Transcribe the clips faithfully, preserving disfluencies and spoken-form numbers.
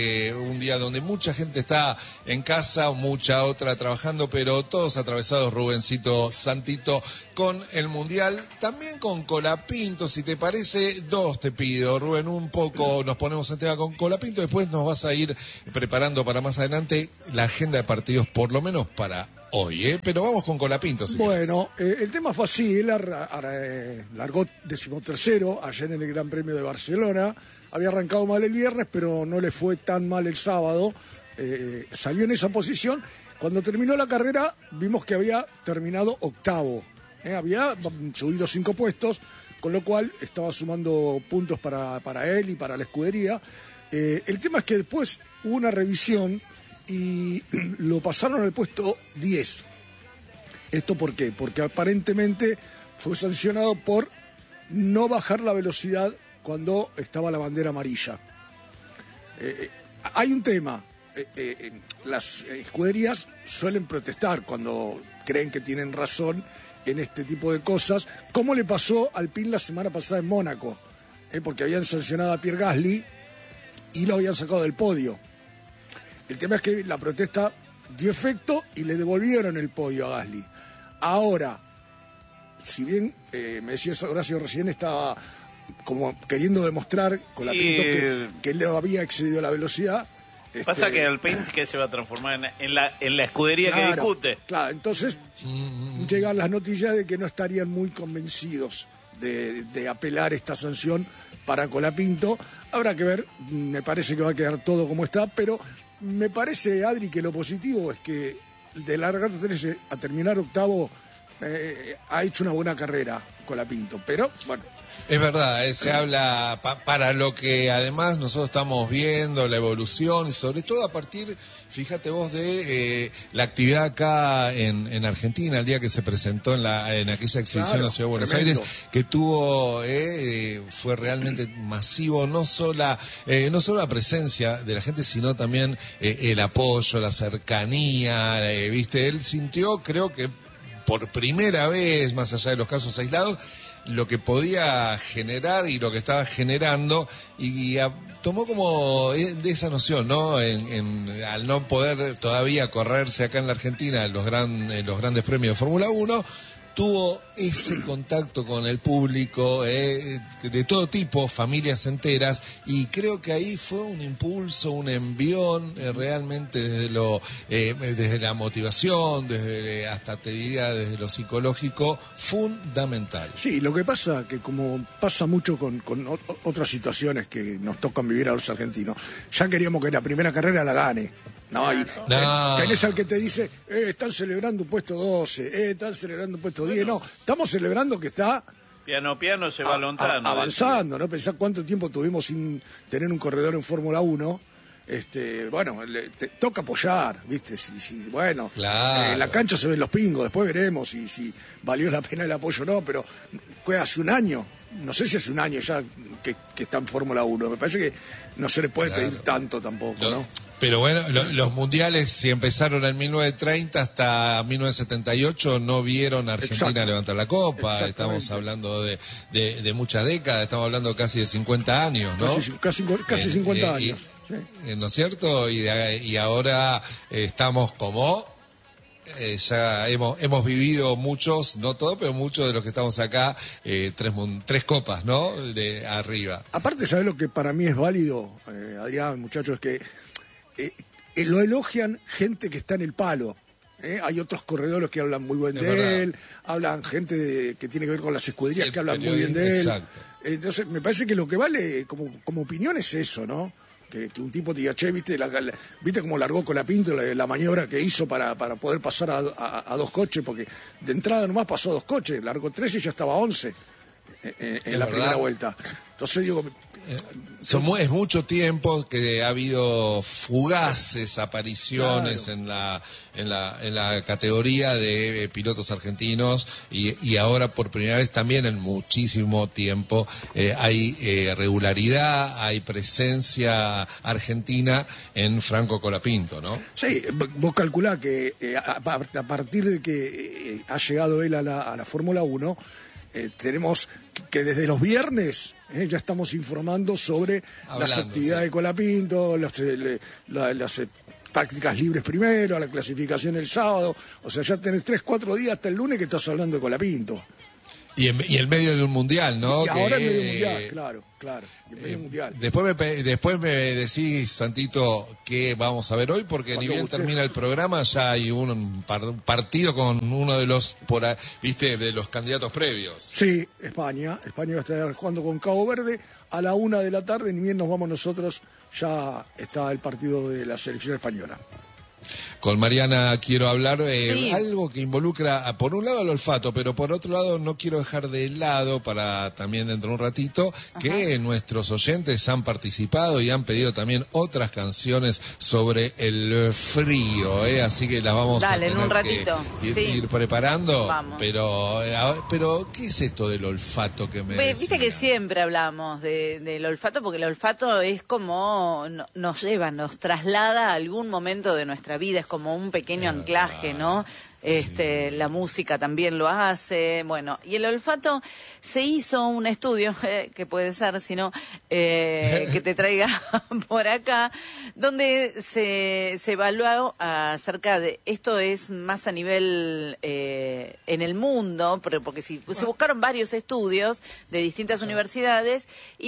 Eh, un día donde mucha gente está en casa, mucha otra trabajando, pero todos atravesados, Rubencito Santito, con el Mundial, también con Colapinto, si te parece, dos te pido, Rubén, un poco nos ponemos en tema con Colapinto, después nos vas a ir preparando para más adelante la agenda de partidos, por lo menos para hoy, ¿eh? Pero vamos con Colapinto, si Bueno, eh, el tema fue así, él ar- ar- eh, largó decimotercero ayer en el Gran Premio de Barcelona, había arrancado mal el viernes, pero no le fue tan mal el sábado, eh, salió en esa posición. Cuando terminó la carrera vimos que había terminado octavo, eh, había subido cinco puestos, con lo cual estaba sumando puntos para, para él y para la escudería. Eh, el tema es que después hubo una revisión y lo pasaron al puesto diez. ¿Esto por qué? Porque aparentemente fue sancionado por no bajar la velocidad cuando estaba la bandera amarilla. Eh, hay un tema, eh, eh, las escuderías suelen protestar cuando creen que tienen razón en este tipo de cosas, como le pasó al Alpine la semana pasada en Mónaco, eh, porque habían sancionado a Pierre Gasly y lo habían sacado del podio. El tema es que la protesta dio efecto y le devolvieron el podio a Gasly. Ahora, si bien eh, me decías Horacio recién, estaba como queriendo demostrar con la Pinto que, que él no había excedido la velocidad. Pasa este, que Alpine que se va a transformar en, en, la, en la escudería claro, que discute. Claro, entonces mm. llegan las noticias de que no estarían muy convencidos de, de apelar esta sanción para Colapinto. Habrá que ver, me parece que va a quedar todo como está, pero me parece, Adri, que lo positivo es que de largar trece a terminar octavo eh, ha hecho una buena carrera Colapinto, pero bueno. Es verdad, eh, se habla pa para lo que además nosotros estamos viendo, la evolución, y sobre todo a partir, fíjate vos, de eh, la actividad acá en, en Argentina, el día que se presentó en, la, en aquella exhibición claro, en la Ciudad de Buenos tremendo. Aires, que tuvo, eh, eh, fue realmente masivo, no solo, eh, no solo la presencia de la gente, sino también eh, el apoyo, la cercanía, eh, viste, él sintió, creo que por primera vez, más allá de los casos aislados, lo que podía generar y lo que estaba generando, y, y a, tomó como de esa noción, ¿no? En, en, al no poder todavía correrse acá en la Argentina en los, gran, en los grandes premios de Fórmula uno, tuvo ese contacto con el público eh, de todo tipo, familias enteras, y creo que ahí fue un impulso, un envión eh, realmente desde lo eh, desde la motivación, desde hasta te diría desde lo psicológico, fundamental. Sí, lo que pasa que como pasa mucho con, con otras situaciones que nos tocan vivir a los argentinos, ya queríamos que la primera carrera la gane. No, y no. tenés al que te dice, eh, están celebrando un puesto doce, eh, están celebrando un puesto diez. No, estamos celebrando que está piano piano se va lontano, avanzando, ¿no? Pensá cuánto tiempo tuvimos sin tener un corredor en Fórmula uno. Este, bueno, le, te, toca apoyar, ¿viste? Si, si, bueno, claro. eh, en la cancha se ven los pingos, después veremos si, si valió la pena el apoyo o no, pero fue hace un año, no sé si hace un año ya que, que está en Fórmula uno, me parece que no se le puede claro. pedir tanto tampoco, lo, ¿no? Pero bueno, lo, los mundiales, si empezaron en mil novecientos treinta hasta mil novecientos setenta y ocho, no vieron a Argentina Exacto. levantar la copa. Estamos hablando de, de, de muchas décadas, estamos hablando casi de cincuenta años, ¿no? Casi, casi, casi eh, cincuenta eh, años. Y, sí. ¿No es cierto? Y, de, y ahora eh, estamos como... Eh, ya hemos hemos vivido muchos, no todos, pero muchos de los que estamos acá, eh, tres, tres copas, ¿no? De arriba. Aparte, ¿sabés lo que para mí es válido, eh, Adrián, muchachos? Es que eh, eh, lo elogian gente que está en el palo. ¿eh? Hay otros corredores que hablan muy bien es de verdad. él, hablan gente de, que tiene que ver con las escuderías sí, que hablan muy bien de él. Exacto. Entonces, me parece que lo que vale como, como opinión es eso, ¿no? Que, que un tipo te diga, che, viste, la, la, viste cómo largó Colapinto la, la maniobra que hizo para, para poder pasar a, a, a dos coches, porque de entrada nomás pasó a dos coches, largó tres y ya estaba once en, en, en la verdad. primera vuelta. Entonces digo... Eh, son, es mucho tiempo que ha habido fugaces apariciones claro. en la en la en la categoría de eh, pilotos argentinos y, y ahora por primera vez también en muchísimo tiempo eh, hay eh, regularidad, hay presencia argentina en Franco Colapinto, ¿no? Sí, vos calculá que eh, a, a partir de que eh, ha llegado él a la, a la Fórmula uno, eh, tenemos que desde los viernes ¿eh? Ya estamos informando sobre Hablando, las actividades sí. de Colapinto, las, eh, le- la- las eh, prácticas libres primero, la clasificación el sábado. O sea, ya tenés tres, cuatro días hasta el lunes que estás hablando de Colapinto. Y en, y en medio de un mundial, ¿no? Y ahora Que, en medio mundial, eh, claro, claro. En medio Eh, mundial. Después me, pe- después me decís, Santito, qué vamos a ver hoy, porque Cuando ni bien guste. termina el programa, ya hay un par- partido con uno de los, por ahí, viste, de los candidatos previos. Sí, España. España va a estar jugando con Cabo Verde a la una de la tarde. Ni bien nos vamos nosotros, ya está el partido de la selección española. Con Mariana quiero hablar eh, Sí. algo que involucra, a- por un lado, el olfato, pero por otro lado no quiero dejar de lado, para también dentro de un ratito, que nuestros oyentes han participado y han pedido también otras canciones sobre el frío, ¿eh? Así que las vamos Dale, a en tener un ratito, que ir, sí. ir preparando. Vamos. Pero, eh, a- pero, ¿qué es esto del olfato que me Ve, Viste que decían? siempre hablamos de- del olfato, porque el olfato es como no- nos lleva, nos traslada a algún momento de nuestra vida, es como un pequeño anclaje, ¿no? Este, La música también lo hace, bueno, y el olfato, se hizo un estudio, eh, que puede ser, si no, eh, que te traiga por acá, donde se, se evaluó acerca de, esto es más a nivel eh, en el mundo, pero porque si, se buscaron varios estudios de distintas universidades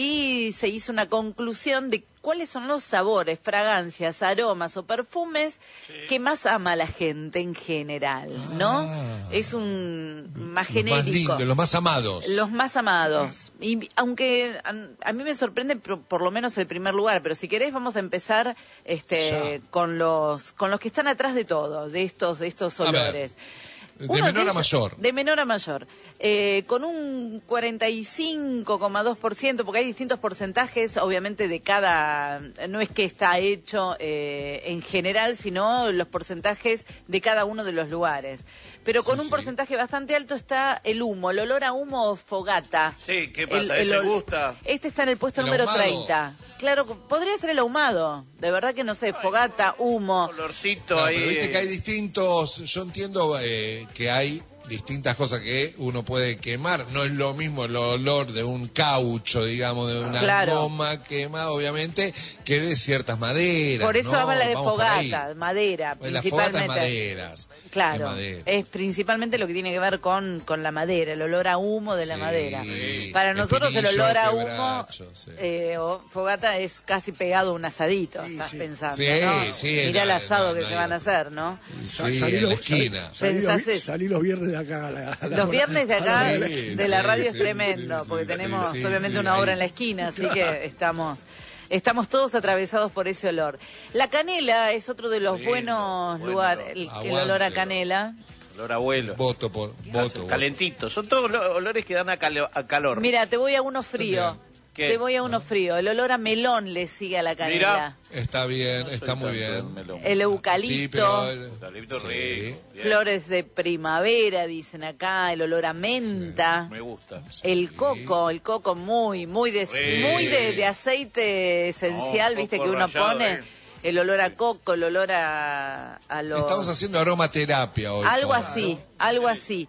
y se hizo una conclusión de cuáles son los sabores, fragancias, aromas o perfumes que más ama la gente en general, ¿no? Ah. Es un más Los más genérico. lindos, los más amados. Los más amados. Y aunque a, a mí me sorprende por, por lo menos el primer lugar, pero si querés vamos a empezar este Ya. con los con los que están atrás de todo, de estos de estos A ver. olores. De Uno menor a ellos- mayor. De menor a mayor. Eh, con un cuarenta y cinco coma dos por ciento, porque hay distintos porcentajes, obviamente, de cada... No es que está hecho eh, en general, sino los porcentajes de cada uno de los lugares. Pero con Sí, un sí. porcentaje bastante alto está el humo, el olor a humo o fogata. Sí, ¿qué pasa? ¿Ese ol- gusta? Este está en el puesto El número ahumado. treinta. Claro, podría ser el ahumado. De verdad que no sé, fogata, humo. Olorcito Claro, ahí. pero viste eh, que hay distintos, yo entiendo eh, que hay distintas cosas que uno puede quemar, no es lo mismo el olor de un caucho, digamos, de una Claro. goma quemada, obviamente, que de ciertas maderas. Por eso ¿no? habla de Vamos por ahí. fogata, madera, Pues las fogatas principalmente. maderas. de Claro, madera. es principalmente lo que tiene que ver con, con la madera, el olor a humo de la Sí, madera. Para el nosotros el pinillo, olor a el humo quebracho, sí. eh, o fogata es casi pegado a un asadito, Sí, estás sí. pensando, Sí, ¿no? sí, Mirá el no, asado no, que no se hay van a otro. hacer, ¿no? Sí, Salí en los- la esquina. Salí, los, Pensás vi- eso. salí los viernes de acá. A la, a la Los hora- viernes de a la acá hora de la- Sí, de la sí, radio es sí, tremendo, sí, porque sí, tenemos sí, obviamente sí, una hora ahí. en la esquina, así que estamos estamos todos atravesados por ese olor. La canela es otro de los Lindo, buenos buen lugares, olor. el, el Aguante. olor a canela. Olor a abuelo. Voto por voto. voto. Calentito. Son todos lo- olores que dan a, calo- a calor. Mira, te voy a uno frío. ¿Qué? Te voy a uno frío. El olor a melón le sigue a la canela. Está bien, No soy está muy tanto de bien. melón. El eucalipto. Sí, pero el- Eucalipto sí. rico. Bien. Flores de primavera, dicen acá. El olor a menta. Me gusta. El coco, el coco muy, muy de, Sí. muy de, de aceite esencial, No, viste, coco que uno rallado, pone. eh. El olor a coco, el olor a, a lo... Estamos haciendo aromaterapia hoy. Algo Paula, así, ¿no? algo así.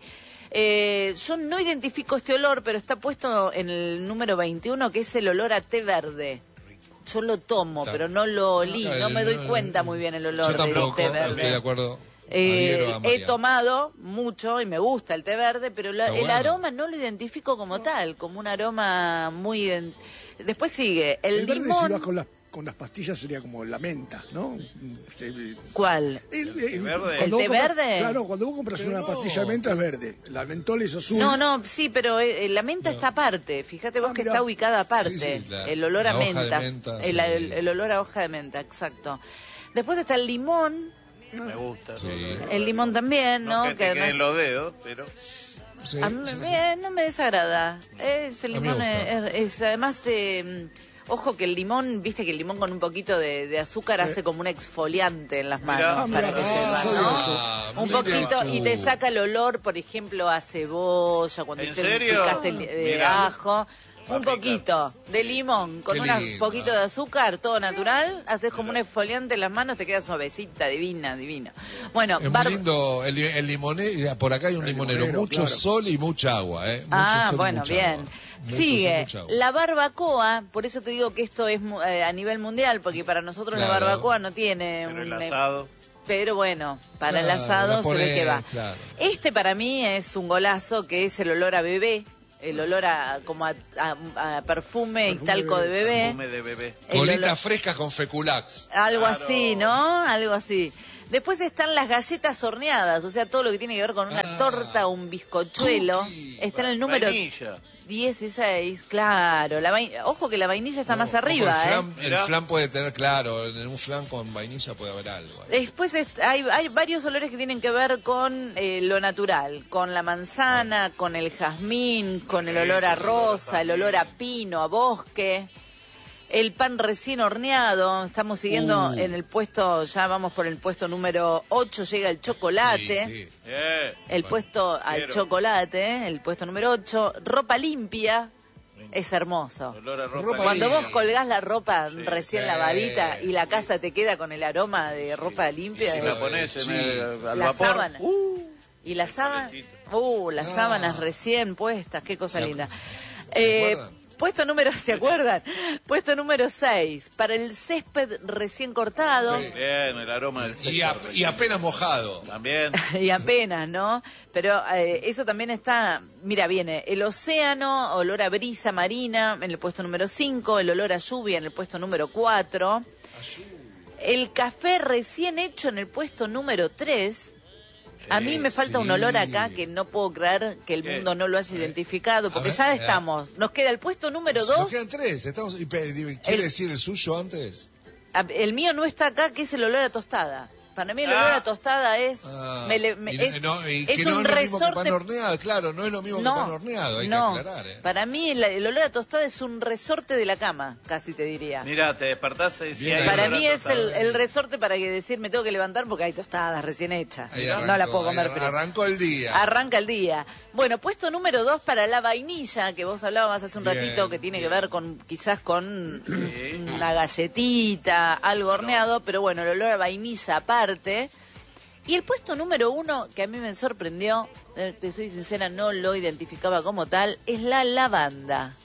Eh, yo no identifico este olor, pero está puesto en el número veintiuno, que es el olor a té verde. Yo lo tomo, Está. pero no lo olí, No, no me doy no, cuenta no. muy bien el olor Yo tampoco, del té verde. estoy de acuerdo. Eh, Adhiero a he María. tomado mucho y me gusta el té verde, pero la- Está el bueno. aroma no lo identifico como tal, como un aroma muy... ident- Después sigue el, El verde, limón. si vas con las, con las pastillas, sería como la menta, ¿no? Usted- ¿Cuál? El, té verde? cuando ¿El vos té compras- verde? Claro, cuando vos compras Pero una no. pastilla de menta es verde. La mentol es azul. No, no, sí, pero eh, la menta está aparte. Fíjate vos Ah, que mirá. está ubicada aparte. Sí, sí, la- el olor la a hoja de menta. menta, el, sí. el- el olor a hoja de menta, exacto. Después está el limón. Me gusta. Sí. El limón también, ¿no? No que te queden los dedos, pero... Sí, A mí sí, sí. eh, no me desagrada. Es, el A mí me limón gusta. es, es- además de... mm, Ojo que el limón, viste que el limón con un poquito de, de azúcar hace como un exfoliante en las manos Mirá. para que Ah, sirvan, ¿no? ah, Un mira poquito tú. y te saca el olor, por ejemplo, a cebolla, cuando ¿En te serio? picaste el eh, Mirá. ajo. Un poquito de limón con Qué un lindo. poquito de azúcar, todo natural, haces como un exfoliante en las manos, te queda suavecita, divina, divina. Bueno, Es muy bar- lindo el, li- el limonero, por acá hay un El limonero, limonero, mucho claro. sol y mucha agua, ¿eh? Mucho Ah, sol y bueno, mucha bien. agua. Mucho sol, Sigue mucha agua. la barbacoa, por eso te digo que esto es mu- eh, a nivel mundial, porque para nosotros la Claro. barbacoa no tiene Pero el un, eh, asado. pero bueno, para el Claro, asado la se ve ponés, que va. claro. Este para mí es un golazo, que es el olor a bebé, el olor a como a, a- a perfume y Perfume talco de bebé. bebé. Perfume de bebé. El Colitas olor- frescas con feculax. Algo Claro. así, ¿no? Algo así. Después están las galletas horneadas, o sea, todo lo que tiene que ver con una Ah, torta, un bizcochuelo. cookie. Está en el número Vainilla. dieciséis, claro. La vai- Ojo que la vainilla está más Ojo, arriba, el ¿eh? flan, el Mirá. flan puede tener, claro, en un flan con vainilla puede haber algo. ahí. Después est- hay, hay varios olores que tienen que ver con eh, lo natural, con la manzana, con el jazmín, con el Sí, olor a sí, el olor a rosa, el olor a pino, a bosque. El pan recién horneado, estamos siguiendo Uh. en el puesto, ya vamos por el puesto número ocho, llega el chocolate. Sí, sí. Eh, El Bueno, puesto al quiero. chocolate, el puesto número ocho, ropa limpia, es hermoso. olor a ropa. Ropa Cuando limpia. vos colgás la ropa Sí. recién Sí. lavadita y la casa te queda con el aroma de ropa limpia. Si Sí, la es- pones en Sí. el, al La vapor. sábana. uh, y las sábanas, calentito. uh, las Ah. sábanas recién puestas, qué cosa ¿Se acu- linda. se Eh, acuerdan? puesto número, ¿se acuerdan? Puesto número seis, para el césped recién cortado. Sí. Bien, el aroma del Y, sexo. a- y apenas mojado. También. Y apenas, ¿no? Pero eh, eso también está, mira, viene el océano, olor a brisa marina en el puesto número cinco, el olor a lluvia en el puesto número cuatro, el café recién hecho en el puesto número tres. A mí me falta un sí. olor acá que no puedo creer que el ¿Qué? mundo no lo haya identificado, porque ver, ya eh. estamos. Nos queda el puesto número Nos dos. quedan tres. Estamos, y pe- ¿Quiere El- decir el suyo antes? A- El mío no está acá, que es el olor a tostada. Para mí el olor Ah. a tostada es, Ah, me le- me- y no- es, no, y es que no un es lo mismo que pan resorte. horneado, claro, no es lo mismo que pan horneado, hay no. que aclarar. ¿eh? Para mí el, el olor a tostada es un resorte de la cama, casi te diría. Mira, te despertás y si Bien hay ahí. Para olor a mí es el, tostada. el resorte para que decir me tengo que levantar porque hay tostadas recién hechas. Ahí no arrancó, la puedo ahí comer. ar- pero- Arrancó el día. Arranca el día. Bueno, puesto número dos para la vainilla, que vos hablabas hace un Bien, ratito, que tiene bien. que ver con quizás con una galletita, algo horneado, pero bueno, el olor a vainilla aparte. Y el puesto número uno, que a mí me sorprendió, eh, te soy sincera, no lo identificaba como tal, es la lavanda.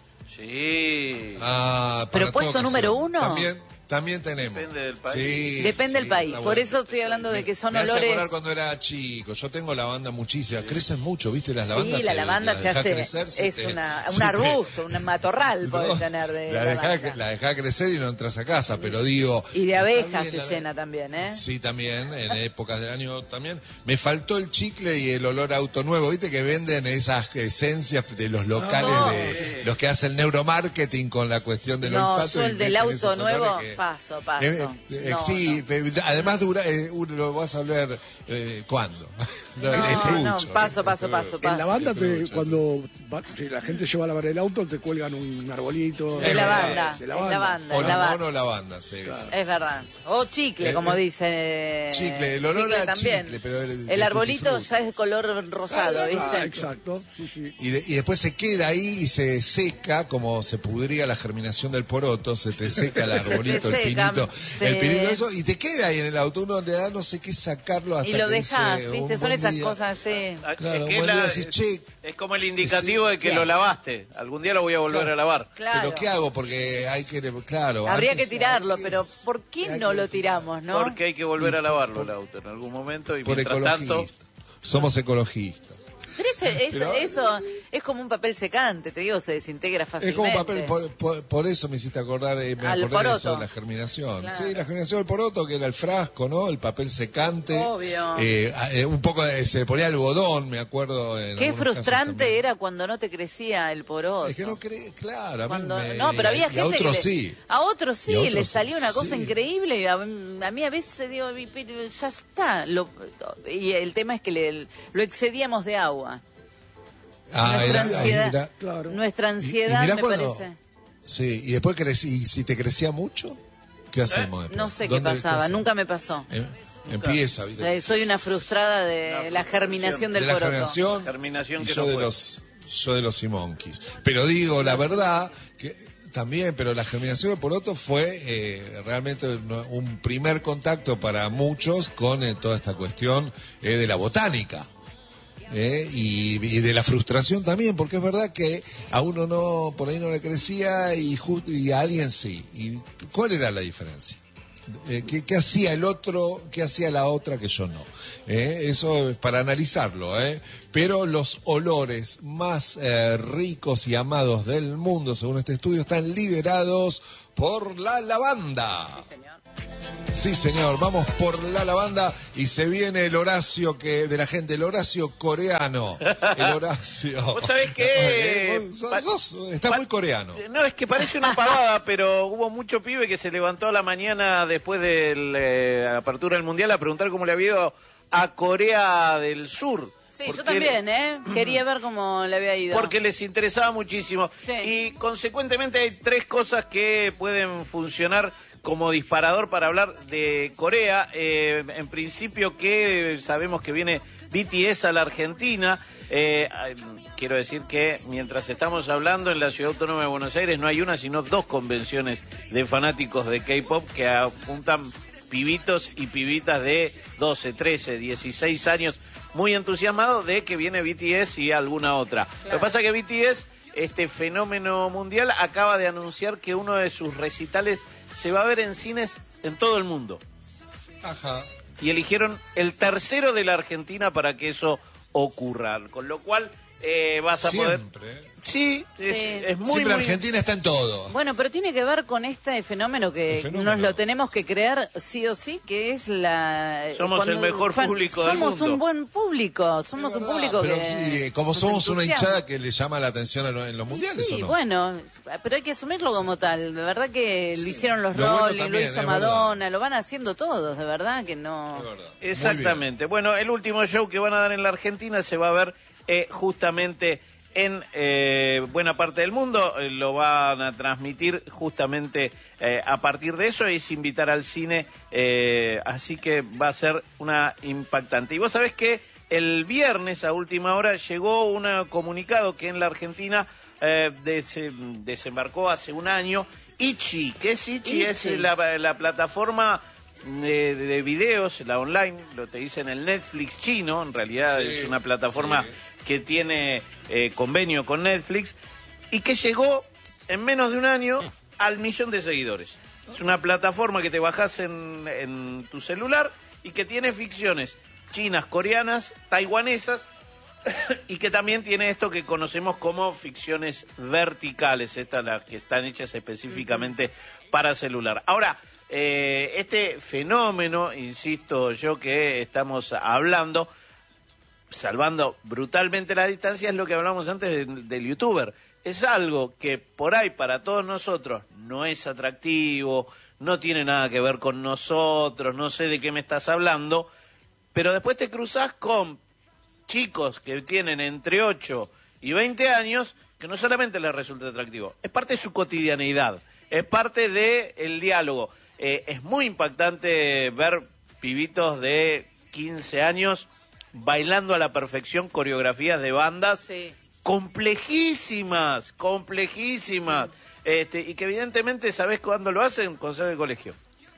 Sí. Ah, para Pero toda puesto ocasión. número uno. También, también tenemos. Depende del país. Sí, Depende del sí, país. está Por bueno. eso estoy hablando de que son Me hace olores... acordar cuando era chico. Yo tengo lavanda muchísima. Crecen mucho, ¿viste? Las lavandas. Sí, la te- lavanda la se dejás hace, crecer, se es te- una, se un te- arbusto, un matorral No, podés tener de la lavanda. dejás, la dejás crecer y no entras a casa, pero digo... Y de está abejas bien se la- llena también, ¿eh? Sí, también, en épocas del año también. Me faltó el chicle y el olor a auto nuevo, ¿viste? Que venden esas esencias de los locales, No. de los que hacen neuromarketing con la cuestión del No, olfato. yo y el del meten auto esos olores nuevo, que- paso, paso. Eh, eh, No, sí, eh, además dura, eh, uno lo vas a hablar, eh, ¿cuándo? No, Es no, trucho, paso, ¿eh? paso, paso, En paso. lavanda, te, Trucho. cuando va- si la gente lleva a lavar el auto, te cuelgan un arbolito. De Es lavanda, De es lavanda. lavanda, O es limón lavanda. o lavanda, sí. sí. Es verdad. O chicle, Eh, como eh, dice. chicle, el olor a también. chicle, pero el- El de arbolito tutti ya es de color rosado, Ah, ¿viste? Ah, exacto, sí, sí. Y, de- y después se queda ahí y se seca, como se pudría la germinación del poroto, se te seca el Se te arbolito, el seca, pinito, sí. el pinito, eso, y te queda ahí en el auto. Uno le da no sé qué sacarlo hasta Y lo que dejás, dice, ¿viste? un Son buen esas día. cosas así. Ah, Claro, es que buen la- día decís, che, es como el indicativo sí, de que claro. lo lavaste. Algún día lo voy a volver Claro. a lavar. Claro. Pero ¿qué hago? Porque hay que, claro. Habría antes- que tirarlo, antes pero ¿por qué hay no que- lo tiramos, no? Porque hay que volver a Y por- lavarlo por- el auto en algún momento y Por mientras tanto... ecologistas. Somos ecologistas. Pero ese- es- Pero- eso es como un papel secante, te digo, se desintegra Es fácilmente. como papel, por, por- por eso me hiciste acordar, eh, me Al acordé de eso, poroto. de la germinación. Claro. Sí, la germinación del poroto, que era el frasco, ¿no? El papel secante. Obvio. Eh, eh, un poco de- se le ponía algodón, me acuerdo. En Qué algunos casos frustrante también. era cuando no te crecía el poroto. Es que no cree, claro, a mí Cuando- me- no, pero había y gente a otros que le- sí. a otros sí Y a otros le sí, salió una cosa sí. increíble y a, a mí a veces digo, "Vi- pero ya está, lo- y el tema es que le- lo excedíamos de agua. Ah, nuestra era- ahí ansiedad, era- Claro. nuestra y- y ansiedad mirá me cuando- parece. Sí, y después crecí, y si te crecía mucho, ¿qué hacemos después? ¿Eh? No sé qué ¿Dónde pasaba, estás? nunca me pasó. Eh, Empieza, ¿viste? Eh, soy una frustrada de Una la germinación del de la poroto. generación, Germinación y que yo no de fue. los yo de los Sea Monkeys. Pero digo, la verdad, que también, pero la germinación de poroto fue eh, realmente un primer contacto para muchos con eh, toda esta cuestión eh, de la botánica. Eh, y, y de la frustración también, porque es verdad que a uno no, por ahí no le crecía y, just, y a alguien sí. ¿Y cuál era la diferencia? Eh, ¿qué, ¿Qué hacía el otro, qué hacía la otra que yo no? Eh, eso es para analizarlo, ¿eh? Pero los olores más eh, ricos y amados del mundo, según este estudio, están liderados por la lavanda. Sí, señor. Sí, señor, vamos por la lavanda y se viene el Horacio que de la gente, el Horacio coreano. El Horacio. ¿Vos sabés qué? Vos sos- sos- estás muy coreano. No, es que parece una pavada, pero hubo mucho pibe que se levantó a la mañana después de la eh, apertura del Mundial a preguntar cómo le había ido a Corea del Sur. Sí, Porque- yo también, ¿eh? Quería ver cómo le había ido. Porque les interesaba muchísimo. Sí. Y consecuentemente hay tres cosas que pueden funcionar como disparador para hablar de Corea. Eh, en principio que sabemos que viene B T S a la Argentina. Eh, quiero decir que mientras estamos hablando en la Ciudad Autónoma de Buenos Aires no hay una sino dos convenciones de fanáticos de K-pop que apuntan pibitos y pibitas de doce, trece, dieciséis años muy entusiasmados de que viene B T S y alguna otra. Claro. Lo que pasa es que B T S, este fenómeno mundial, acaba de anunciar que uno de sus recitales se va a ver en cines en todo el mundo. Ajá. Y eligieron el tercero de la Argentina para que eso ocurra. Con lo cual eh, vas a poder... Siempre. ¿eh? Sí, es, Sí. es muy, Siempre muy... Argentina está en todo. Bueno, pero tiene que ver con este fenómeno que El fenómeno. nos lo tenemos que creer sí o sí, que es la... Somos cuando el mejor fan- público del Somos mundo. un buen público, somos Es un verdad, público pero que... sí, eh, como nos somos una entusiasma. hinchada que le llama la atención en, lo- en los mundiales, Sí, ¿o no? bueno, pero hay que asumirlo como tal. De verdad que lo Sí. hicieron los Lo bueno Rolling, lo también, hizo es Madonna, lo van haciendo todos, de verdad que no... Es verdad. Muy Exactamente. Bueno, el último show que van a dar en la Argentina se va a ver eh, justamente en eh, buena parte del mundo. Eh, lo van a transmitir justamente eh, a partir de eso. Es invitar al cine. Eh, así que va a ser una impactante. Y vos sabés que el viernes a última hora llegó un comunicado que en la Argentina eh, des- desembarcó hace un año. Ichi, ¿qué es Ichi? Ichi. Es la, la plataforma de, de videos, la online, lo te dicen el Netflix chino, en realidad Sí, es una plataforma sí. que tiene eh, convenio con Netflix y que llegó en menos de un año al millón de seguidores. Es una plataforma que te bajás en, en tu celular y que tiene ficciones chinas, coreanas, taiwanesas y que también tiene esto que conocemos como ficciones verticales, estas las que están hechas específicamente para celular. Ahora, eh, este fenómeno, insisto yo que estamos hablando, salvando brutalmente la distancia, es lo que hablamos antes de- del youtuber. Es algo que por ahí para todos nosotros no es atractivo, no tiene nada que ver con nosotros, no sé de qué me estás hablando, pero después te cruzás con chicos que tienen entre ocho y veinte años que no solamente les resulta atractivo, es parte de su cotidianeidad, es parte del diálogo. Eh, es muy impactante ver pibitos de quince años bailando a la perfección coreografías de bandas Sí. complejísimas, complejísimas, este, y que evidentemente, ¿sabés cuándo lo hacen? Cuando salen del colegio.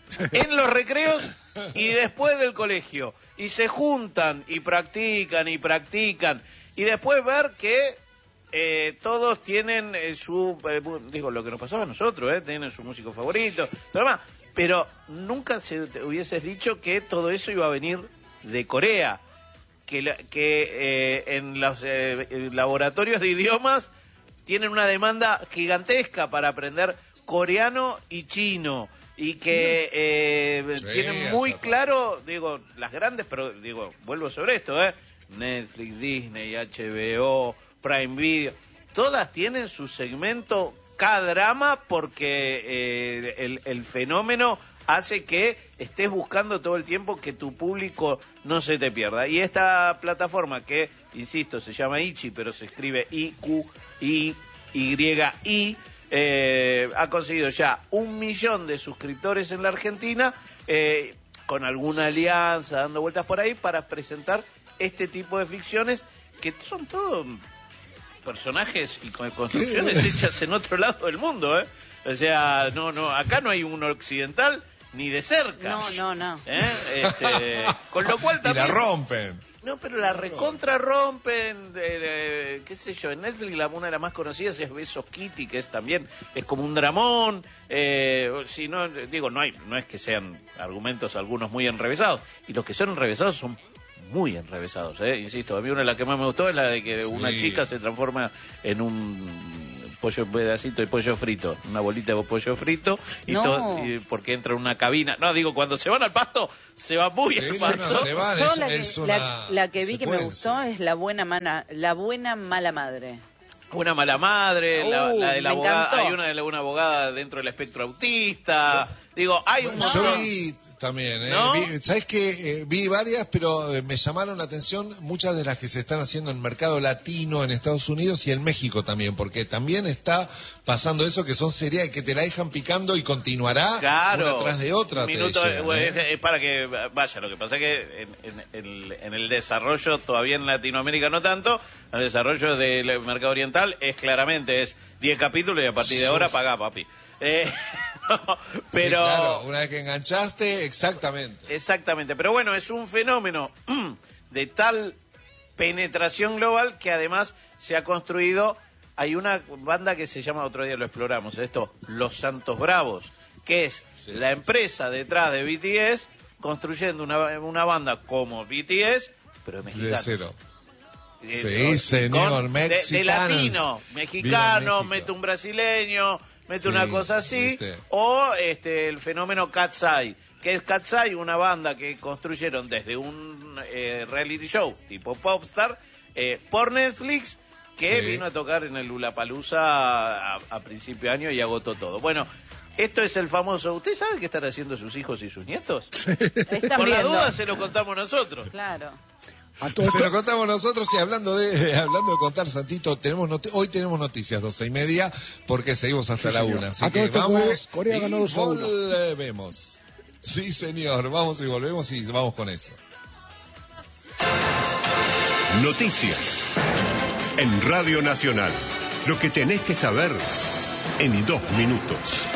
En los recreos y después del colegio. Y se juntan y practican y practican. Y después ver que eh, todos tienen eh, su... eh, digo, lo que nos pasaba a nosotros, eh, tienen su músico favorito, pero, más, pero nunca se te hubieses dicho que todo eso iba a venir de Corea. Que, la- que eh, en los eh, laboratorios de idiomas tienen una demanda gigantesca para aprender coreano y chino y que eh, Sí, tienen muy esa claro, digo, las grandes, pero digo, vuelvo sobre esto, ¿eh? Netflix, Disney, H B O, Prime Video, todas tienen su segmento K-drama porque eh, el, el fenómeno hace que estés buscando todo el tiempo que tu público no se te pierda. Y esta plataforma que, insisto, se llama Ichi, pero se escribe I Q I Y I, eh, ha conseguido ya un millón de suscriptores en la Argentina, eh, con alguna alianza, dando vueltas por ahí, para presentar este tipo de ficciones que son todo personajes y con construcciones hechas en otro lado del mundo, ¿eh? O sea, no, no, acá no hay un occidental ni de cerca. No, no, no. ¿Eh? Este, con lo cual también... Y la rompen. No, pero la recontra rompen, de, de, qué sé yo, en Netflix la una de las más conocidas es Besos Kitty, que es también, es como un dramón, eh, si no, digo, no hay, no es que sean argumentos algunos muy enrevesados, y los que son enrevesados son muy enrevesados, eh, insisto, a mí una de las que más me gustó es la de que sí. Una chica se transforma en un pollo, un pedacito de pollo frito, una bolita de pollo frito, y, no. todo, y porque entra en una cabina. No, digo, cuando se van al pasto, se va muy sí, al no, pasto. no, se van, Yo es, la, que, es una, la, la que vi que me gustó sí. es la buena mana, la buena mala madre. Una mala madre, Uh, la, la de la me abogada, encantó. hay una de la, una abogada dentro del espectro autista. Digo, hay un Yo montón. vi también, ¿eh? ¿No? Vi, ¿sabes qué? Eh, vi varias, pero eh, me llamaron la atención muchas de las que se están haciendo en el mercado latino, en Estados Unidos y en México también, porque también está pasando eso, que son series que te la dejan picando y continuará Claro, una tras de otra. un minuto, te llegan, eh, ¿eh? es para que vaya. Lo que pasa es que en, en- en el, en el desarrollo, todavía en Latinoamérica no tanto, el desarrollo del mercado oriental es claramente, es diez capítulos y a partir de ahora pagá, papi. Eh, no, pero... Sí, claro, una vez que enganchaste, exactamente. Exactamente, pero bueno, es un fenómeno de tal penetración global que además se ha construido. Hay una banda que se llama, otro día lo exploramos, esto, Los Santos Bravos, que es Sí. la empresa detrás de B T S construyendo una, una banda como B T S, pero de mexicanos. De cero. Eh, Sí, con- señor, de- de, mexicanos. latino, Viva mexicano, México. mete un brasileño, mete Sí, una cosa así, viste. o este el fenómeno Cat's Eye, que es Cat's Eye, una banda que construyeron desde un eh, reality show tipo Popstar eh, por Netflix, que Sí. vino a tocar en el Lollapalooza a, a principio de año y agotó todo. Bueno, esto es el famoso, ¿usted sabe qué están haciendo sus hijos y sus nietos? Están Por la viendo. duda se lo contamos nosotros. Claro. A todo Se esto- lo contamos nosotros y hablando de hablando de contar, Santito, tenemos noti- hoy tenemos noticias doce y media porque seguimos hasta Sí, la señor. una. Así A todo que esto, vamos Corea- Corea y ganó dos a uno. volvemos. Sí, señor, vamos y volvemos y vamos con eso. Noticias. En Radio Nacional. Lo que tenés que saber en dos minutos.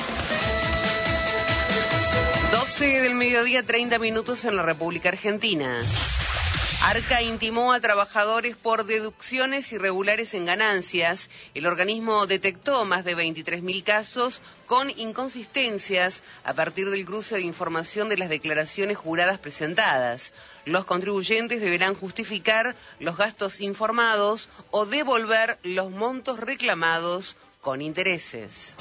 doce del mediodía, treinta minutos en la República Argentina. Arca intimó a trabajadores por deducciones irregulares en ganancias. El organismo detectó más de veintitrés mil casos con inconsistencias a partir del cruce de información de las declaraciones juradas presentadas. Los contribuyentes deberán justificar los gastos informados o devolver los montos reclamados con intereses.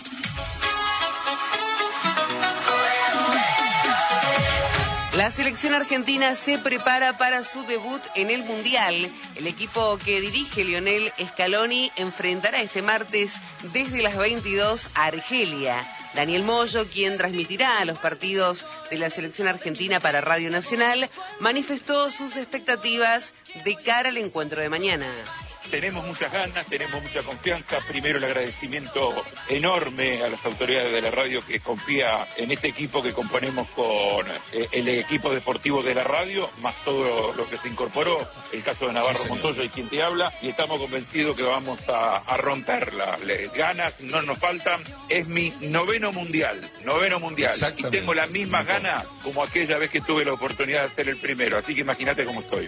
La selección argentina se prepara para su debut en el Mundial. El equipo que dirige Lionel Scaloni enfrentará este martes desde las veintidós a Argelia. Daniel Moyo, quien transmitirá los partidos de la selección argentina para Radio Nacional, manifestó sus expectativas de cara al encuentro de mañana. Tenemos muchas ganas, tenemos mucha confianza. Primero el agradecimiento enorme a las autoridades de la radio que confía en este equipo que componemos con eh, el equipo deportivo de la radio, más todo lo que se incorporó, el caso de Navarro Sí, señor. Montoya y quien te habla, y estamos convencidos que vamos a, a romperla. Le- ganas no nos faltan. Es mi noveno mundial, noveno mundial. Y Exactamente. tengo las mismas Me ganas como aquella vez que tuve la oportunidad de ser el primero. Así que imagínate cómo estoy.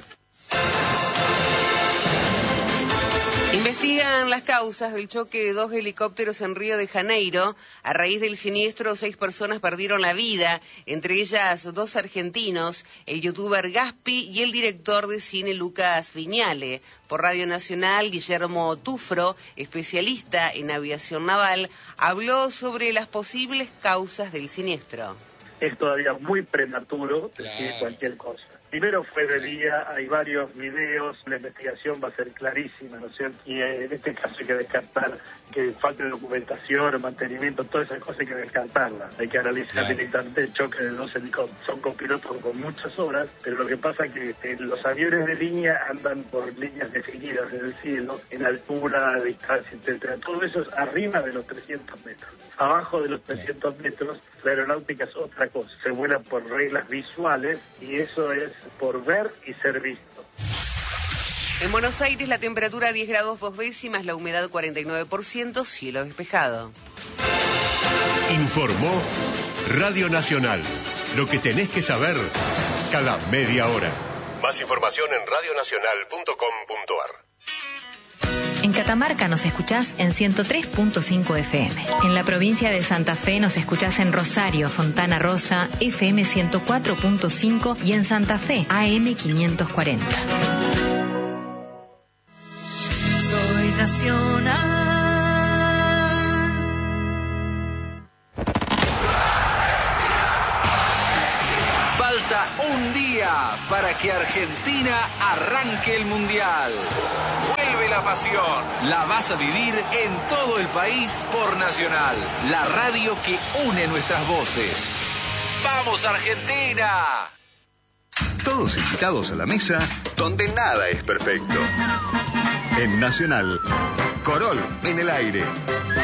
Investigan las causas del choque de dos helicópteros en Río de Janeiro. A raíz del siniestro, seis personas perdieron la vida, entre ellas dos argentinos, el youtuber Gaspi y el director de cine Lucas Viñale. Por Radio Nacional, Guillermo Tufro, especialista en aviación naval, habló sobre las posibles causas del siniestro. Es todavía muy prematuro decir Claro. cualquier cosa. Primero fue de día, hay varios videos, la investigación va a ser clarísima, ¿no es cierto? Y eh, en este caso hay que descartar que falte documentación o mantenimiento, todas esas cosas hay que descartarlas. Hay que analizar Claro. directamente el choque de dos helicópteros. Son copilotos con muchas horas, pero lo que pasa es que eh, los aviones de línea andan por líneas definidas en el cielo, en altura, distancia, etcétera. Todo eso es arriba de los trescientos metros. Abajo de los trescientos metros, la aeronáutica es otra cosa. Se vuela por reglas visuales y eso es por ver y ser visto. En Buenos Aires la temperatura diez grados dos décimas, la humedad cuarenta y nueve por ciento, cielo despejado. Informó Radio Nacional. Lo que tenés que saber cada media hora. Más información en radio nacional punto com punto ar. En Catamarca nos escuchás en ciento tres punto cinco F M. En la provincia de Santa Fe nos escuchás en Rosario, Fontana Rosa, F M ciento cuatro punto cinco y en Santa Fe, A M quinientos cuarenta. Soy nacional. Falta un día para que Argentina arranque el Mundial. Vuelve la pasión. La vas a vivir en todo el país por Nacional, la radio que une nuestras voces. ¡Vamos, Argentina! Todos invitados a la mesa donde nada es perfecto. En Nacional, Corol en el aire.